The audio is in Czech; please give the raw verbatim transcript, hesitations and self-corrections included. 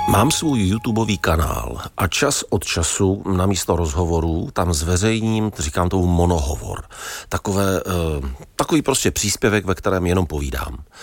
Mám svůj YouTubeový kanál a čas od času namísto rozhovorů tam zveřejním, říkám tomu monohovor. Takové, eh, takový prostě příspěvek, ve kterém jenom povídám.